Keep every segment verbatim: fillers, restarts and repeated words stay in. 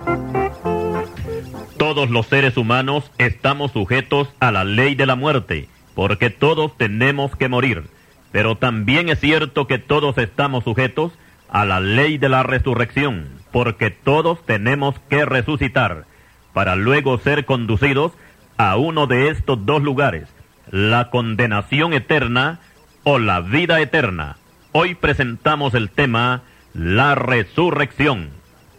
Todos los seres humanos estamos sujetos a la ley de la muerte, porque todos tenemos que morir. Pero también es cierto que todos estamos sujetos a la ley de la resurrección, porque todos tenemos que resucitar, para luego ser conducidos a uno de estos dos lugares, la condenación eterna o la vida eterna. Hoy presentamos el tema, la resurrección.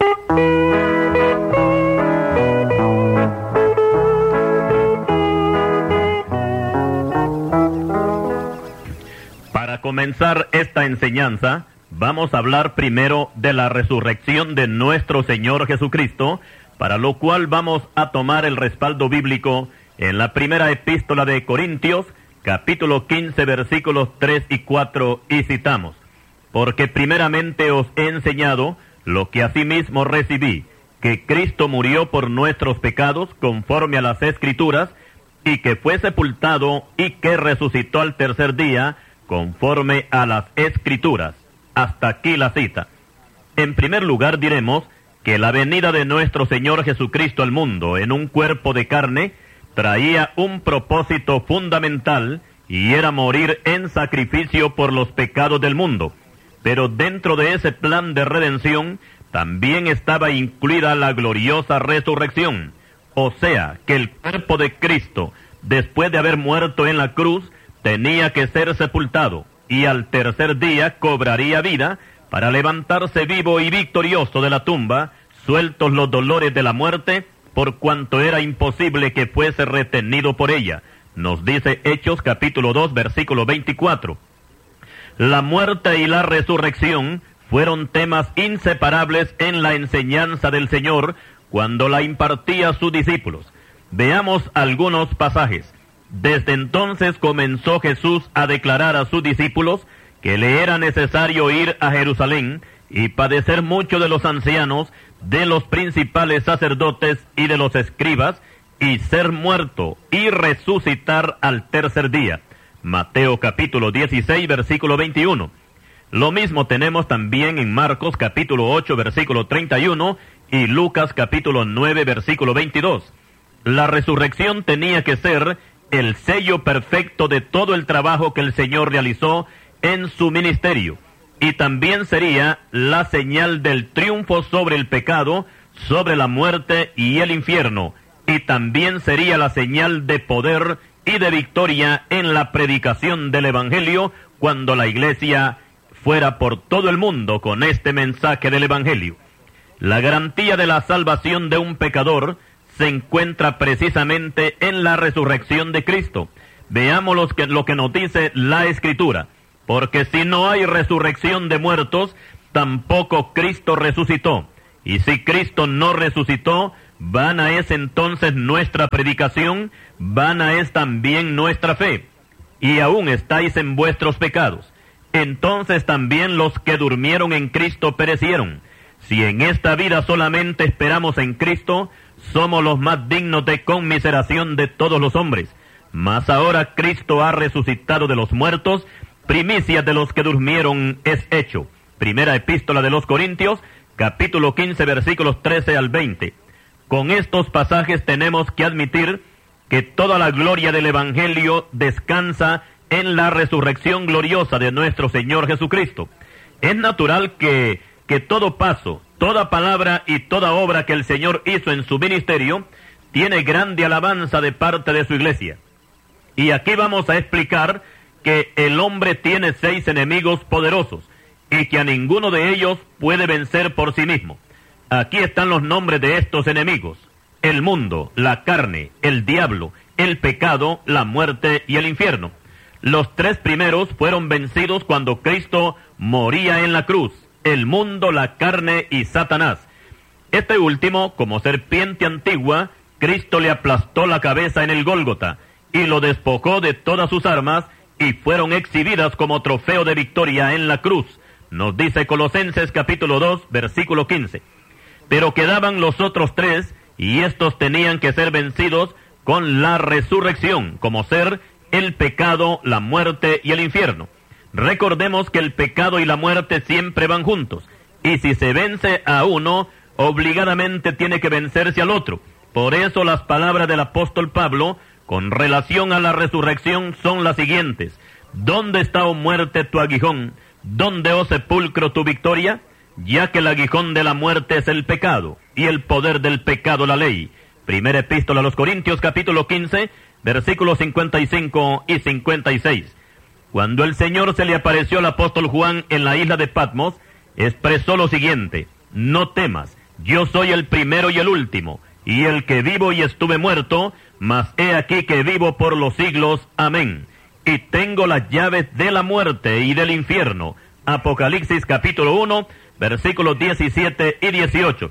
Para comenzar esta enseñanza, vamos a hablar primero de la resurrección de nuestro Señor Jesucristo, para lo cual vamos a tomar el respaldo bíblico en la primera epístola de Corintios, capítulo quince, versículos tres y cuatro, y citamos: Porque primeramente os he enseñado lo que asimismo recibí, que Cristo murió por nuestros pecados conforme a las Escrituras, y que fue sepultado y que resucitó al tercer día conforme a las Escrituras. Hasta aquí la cita. En primer lugar diremos que la venida de nuestro Señor Jesucristo al mundo en un cuerpo de carne traía un propósito fundamental, y era morir en sacrificio por los pecados del mundo. Pero dentro de ese plan de redención también estaba incluida la gloriosa resurrección, o sea, que el cuerpo de Cristo, después de haber muerto en la cruz, tenía que ser sepultado, y al tercer día cobraría vida para levantarse vivo y victorioso de la tumba, sueltos los dolores de la muerte, por cuanto era imposible que fuese retenido por ella. Nos dice Hechos capítulo dos, versículo veinticuatro. La muerte y la resurrección fueron temas inseparables en la enseñanza del Señor cuando la impartía a sus discípulos. Veamos algunos pasajes. Desde entonces comenzó Jesús a declarar a sus discípulos que le era necesario ir a Jerusalén y padecer mucho de los ancianos, de los principales sacerdotes y de los escribas, y ser muerto y resucitar al tercer día. Mateo capítulo dieciséis, versículo veintiuno. Lo mismo tenemos también en Marcos capítulo ocho, versículo treinta y uno, y Lucas capítulo nueve, versículo veintidós. La resurrección tenía que ser el sello perfecto de todo el trabajo que el Señor realizó en su ministerio, y también sería la señal del triunfo sobre el pecado, sobre la muerte y el infierno, y también sería la señal de poder y de victoria en la predicación del Evangelio cuando la iglesia fuera por todo el mundo con este mensaje del Evangelio. La garantía de la salvación de un pecador se encuentra precisamente en la resurrección de Cristo. Veamos lo que, lo que nos dice la Escritura. Porque si no hay resurrección de muertos, tampoco Cristo resucitó. Y si Cristo no resucitó, vana es entonces nuestra predicación, vana es también nuestra fe. Y aún estáis en vuestros pecados. Entonces también los que durmieron en Cristo perecieron. Si en esta vida solamente esperamos en Cristo, somos los más dignos de conmiseración de todos los hombres. Mas ahora Cristo ha resucitado de los muertos, primicias de los que durmieron es hecho. Primera epístola de los Corintios, capítulo quince, versículos trece al veinte. Con estos pasajes tenemos que admitir que toda la gloria del Evangelio descansa en la resurrección gloriosa de nuestro Señor Jesucristo. Es natural que, que todo paso, toda palabra y toda obra que el Señor hizo en su ministerio tiene grande alabanza de parte de su iglesia. Y aquí vamos a explicar que el hombre tiene seis enemigos poderosos y que a ninguno de ellos puede vencer por sí mismo. Aquí están los nombres de estos enemigos: el mundo, la carne, el diablo, el pecado, la muerte y el infierno. Los tres primeros fueron vencidos cuando Cristo moría en la cruz: el mundo, la carne y Satanás. Este último, como serpiente antigua, Cristo le aplastó la cabeza en el Gólgota y lo despojó de todas sus armas, y fueron exhibidas como trofeo de victoria en la cruz. Nos dice Colosenses capítulo dos, versículo quince. Pero quedaban los otros tres, y estos tenían que ser vencidos con la resurrección, como ser el pecado, la muerte y el infierno. Recordemos que el pecado y la muerte siempre van juntos, y si se vence a uno, obligadamente tiene que vencerse al otro. Por eso las palabras del apóstol Pablo con relación a la resurrección son las siguientes: ¿dónde está, oh muerte, tu aguijón? ¿Dónde, oh sepulcro, tu victoria? Ya que el aguijón de la muerte es el pecado, y el poder del pecado la ley. Primera epístola a los Corintios, capítulo quince, versículos cincuenta y cinco y cincuenta y seis. Cuando el Señor se le apareció al apóstol Juan en la isla de Patmos, expresó lo siguiente: no temas, yo soy el primero y el último, y el que vivo y estuve muerto, mas he aquí que vivo por los siglos. Amén. Y tengo las llaves de la muerte y del infierno. Apocalipsis capítulo uno, versículos diecisiete y dieciocho.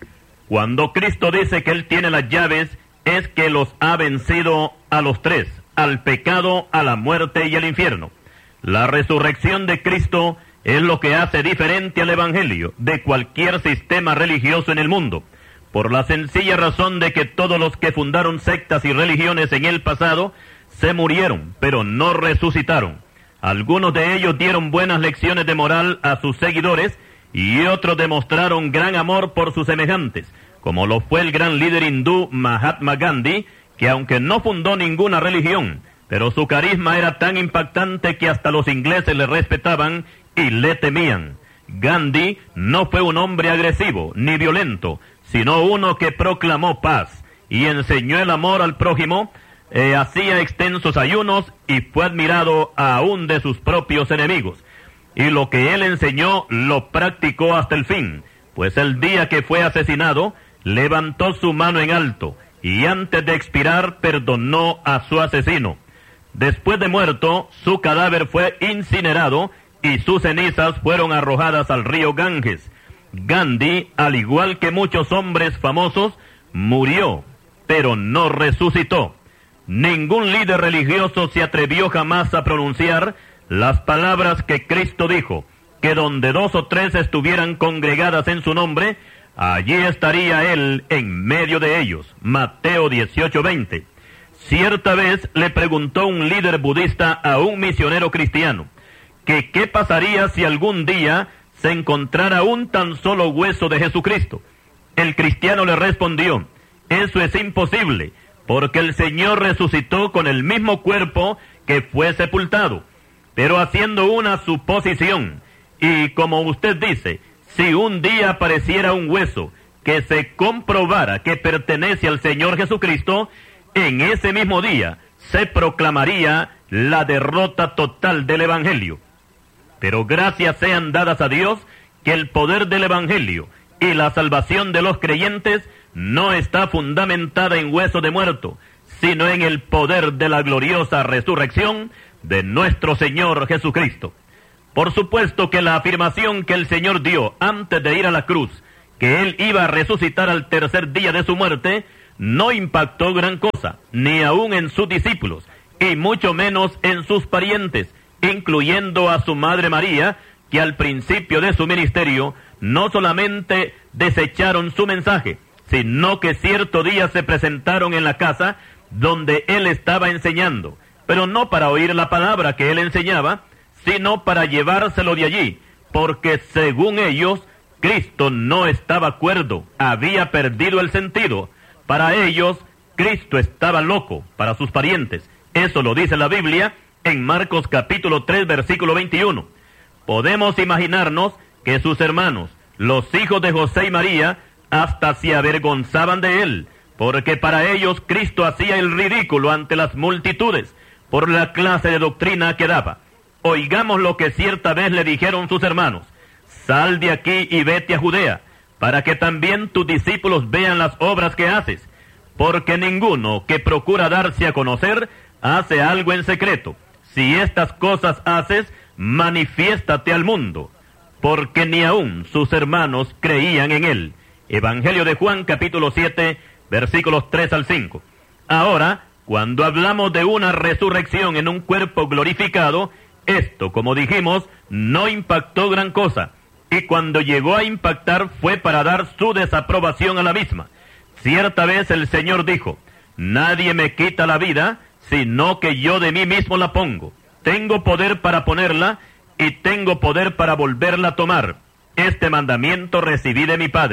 Cuando Cristo dice que Él tiene las llaves, es que los ha vencido a los tres: al pecado, a la muerte y al infierno. La resurrección de Cristo es lo que hace diferente al Evangelio de cualquier sistema religioso en el mundo, por la sencilla razón de que todos los que fundaron sectas y religiones en el pasado se murieron, pero no resucitaron. Algunos de ellos dieron buenas lecciones de moral a sus seguidores, y otros demostraron gran amor por sus semejantes, como lo fue el gran líder hindú Mahatma Gandhi, que aunque no fundó ninguna religión, pero su carisma era tan impactante que hasta los ingleses le respetaban y le temían. Gandhi no fue un hombre agresivo ni violento, sino uno que proclamó paz y enseñó el amor al prójimo, eh, hacía extensos ayunos y fue admirado aún de sus propios enemigos. Y lo que él enseñó lo practicó hasta el fin, pues el día que fue asesinado, levantó su mano en alto y antes de expirar perdonó a su asesino. Después de muerto, su cadáver fue incinerado y sus cenizas fueron arrojadas al río Ganges. Gandhi, al igual que muchos hombres famosos, murió, pero no resucitó. Ningún líder religioso se atrevió jamás a pronunciar las palabras que Cristo dijo, que donde dos o tres estuvieran congregadas en su nombre, allí estaría Él en medio de ellos. Mateo dieciocho veinte. Cierta vez le preguntó un líder budista a un misionero cristiano que qué pasaría si algún día se encontrara un tan solo hueso de Jesucristo. El cristiano le respondió: eso es imposible, porque el Señor resucitó con el mismo cuerpo que fue sepultado. Pero haciendo una suposición, y como usted dice, si un día apareciera un hueso que se comprobara que pertenece al Señor Jesucristo, en ese mismo día se proclamaría la derrota total del Evangelio. Pero gracias sean dadas a Dios que el poder del Evangelio y la salvación de los creyentes no está fundamentada en hueso de muerto, sino en el poder de la gloriosa resurrección de nuestro Señor Jesucristo. Por supuesto que la afirmación que el Señor dio antes de ir a la cruz, que Él iba a resucitar al tercer día de su muerte, no impactó gran cosa, ni aún en sus discípulos, y mucho menos en sus parientes, incluyendo a su madre María, que al principio de su ministerio no solamente desecharon su mensaje, sino que cierto día se presentaron en la casa donde Él estaba enseñando, pero no para oír la palabra que Él enseñaba, sino para llevárselo de allí, porque según ellos, Cristo no estaba cuerdo, había perdido el sentido. Para ellos, Cristo estaba loco. Para sus parientes, eso lo dice la Biblia en Marcos capítulo tres, versículo veintiuno. Podemos imaginarnos que sus hermanos, los hijos de José y María, hasta se avergonzaban de Él, porque para ellos Cristo hacía el ridículo ante las multitudes, por la clase de doctrina que daba. Oigamos lo que cierta vez le dijeron sus hermanos: sal de aquí y vete a Judea, para que también tus discípulos vean las obras que haces, porque ninguno que procura darse a conocer hace algo en secreto. Si estas cosas haces, manifiéstate al mundo, porque ni aun sus hermanos creían en Él. Evangelio de Juan capítulo siete, versículos tres al cinco. Ahora, cuando hablamos de una resurrección en un cuerpo glorificado, esto, como dijimos, no impactó gran cosa, y cuando llegó a impactar fue para dar su desaprobación a la misma. Cierta vez el Señor dijo: nadie me quita la vida, sino que yo de mí mismo la pongo. Tengo poder para ponerla, y tengo poder para volverla a tomar. Este mandamiento recibí de mi Padre.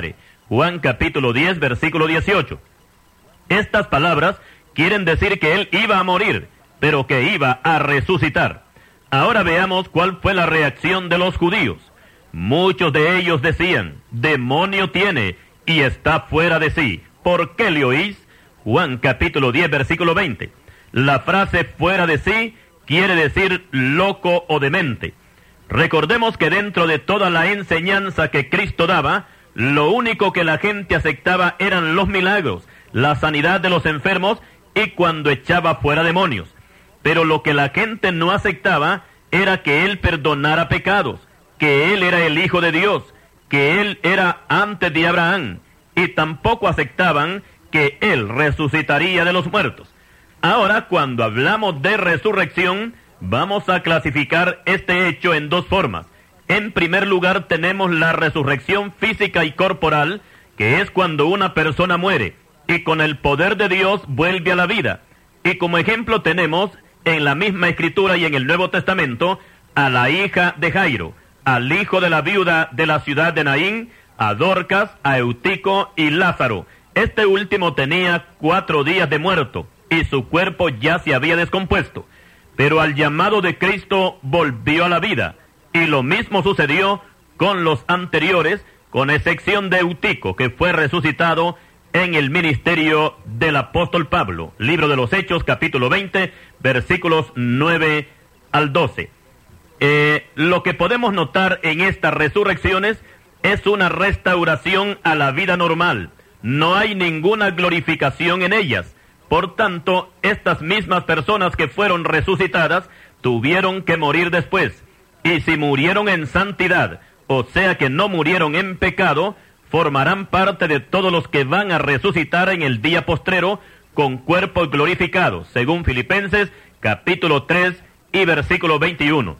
Juan capítulo diez, versículo dieciocho. Estas palabras quieren decir que él iba a morir, pero que iba a resucitar. Ahora veamos cuál fue la reacción de los judíos. Muchos de ellos decían, demonio tiene y está fuera de sí. ¿Por qué le oís? Juan capítulo diez, versículo veinte. La frase fuera de sí quiere decir loco o demente. Recordemos que dentro de toda la enseñanza que Cristo daba, lo único que la gente aceptaba eran los milagros, la sanidad de los enfermos y cuando echaba fuera demonios. Pero lo que la gente no aceptaba era que Él perdonara pecados, que Él era el Hijo de Dios, que Él era antes de Abraham, y tampoco aceptaban que Él resucitaría de los muertos. Ahora, cuando hablamos de resurrección, vamos a clasificar este hecho en dos formas. En primer lugar, tenemos la resurrección física y corporal, que es cuando una persona muere, y con el poder de Dios vuelve a la vida. Y como ejemplo tenemos, en la misma Escritura y en el Nuevo Testamento, a la hija de Jairo, al hijo de la viuda de la ciudad de Naín, a Dorcas, a Eutico y Lázaro. Este último tenía cuatro días de muerto, y su cuerpo ya se había descompuesto. Pero al llamado de Cristo volvió a la vida, y lo mismo sucedió con los anteriores, con excepción de Eutico, que fue resucitado en el ministerio del apóstol Pablo. Libro de los Hechos, capítulo veinte, versículos nueve al doce. Eh, lo que podemos notar en estas resurrecciones es una restauración a la vida normal. No hay ninguna glorificación en ellas. Por tanto, estas mismas personas que fueron resucitadas tuvieron que morir después. Y si murieron en santidad, o sea que no murieron en pecado, formarán parte de todos los que van a resucitar en el día postrero con cuerpos glorificados, según Filipenses capítulo tres y versículo veintiuno.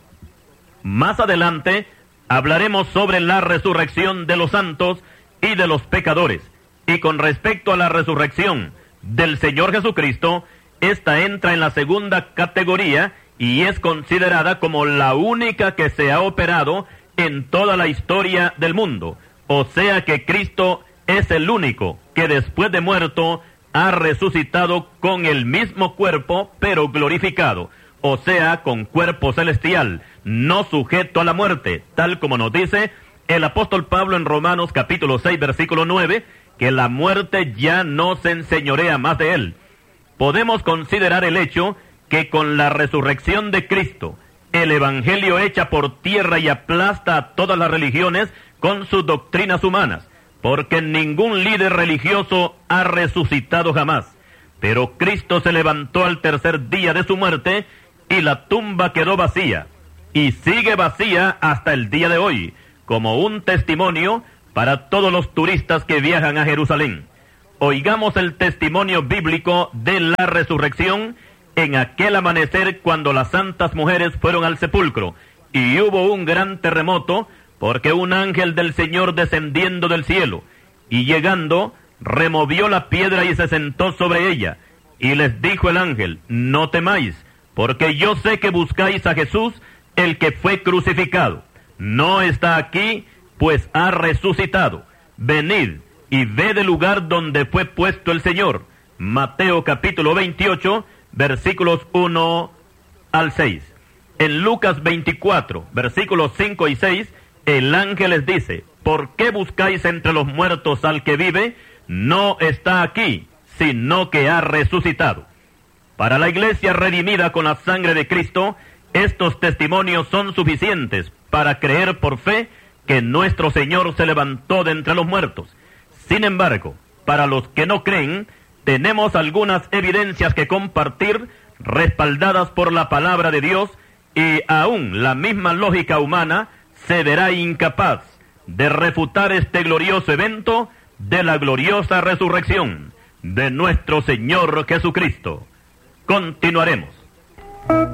Más adelante hablaremos sobre la resurrección de los santos y de los pecadores. Y con respecto a la resurrección del Señor Jesucristo, esta entra en la segunda categoría y es considerada como la única que se ha operado en toda la historia del mundo. O sea que Cristo es el único que después de muerto ha resucitado con el mismo cuerpo, pero glorificado. O sea, con cuerpo celestial, no sujeto a la muerte, tal como nos dice el apóstol Pablo en Romanos capítulo seis, versículo nueve, que la muerte ya no se enseñorea más de él. Podemos considerar el hecho que con la resurrección de Cristo, el Evangelio echa por tierra y aplasta a todas las religiones con sus doctrinas humanas, porque ningún líder religioso ha resucitado jamás. Pero Cristo se levantó al tercer día de su muerte y la tumba quedó vacía, y sigue vacía hasta el día de hoy, como un testimonio para todos los turistas que viajan a Jerusalén. Oigamos el testimonio bíblico de la resurrección en aquel amanecer cuando las santas mujeres fueron al sepulcro, y hubo un gran terremoto, porque un ángel del Señor descendiendo del cielo, y llegando, removió la piedra y se sentó sobre ella, y les dijo el ángel, no temáis, porque yo sé que buscáis a Jesús, el que fue crucificado. No está aquí, pues ha resucitado. Venid y ved el lugar donde fue puesto el Señor. Mateo capítulo veintiocho, versículos uno al seis. En Lucas veinticuatro, versículos cinco y seis, el ángel les dice, ¿por qué buscáis entre los muertos al que vive? No está aquí, sino que ha resucitado. Para la iglesia redimida con la sangre de Cristo, estos testimonios son suficientes para creer por fe que nuestro Señor se levantó de entre los muertos. Sin embargo, para los que no creen, tenemos algunas evidencias que compartir, respaldadas por la palabra de Dios, y aún la misma lógica humana se verá incapaz de refutar este glorioso evento de la gloriosa resurrección de nuestro Señor Jesucristo. Continuaremos.